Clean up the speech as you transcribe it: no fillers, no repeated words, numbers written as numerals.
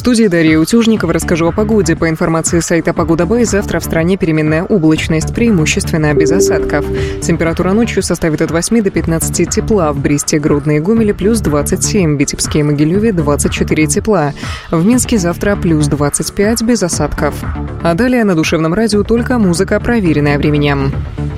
студии Дарья Утюжникова. Расскажу о погоде. По информации сайта Погода.бай, завтра в стране переменная облачность, преимущественно без осадков. Температура ночью составит от 8 до 15 тепла. В Бресте, Гродно и Гомеле плюс 27, в Витебске и Могилеве 24 тепла. В Минске завтра плюс 25 без осадков. А далее на Душевном радио только музыка, проверенная временем.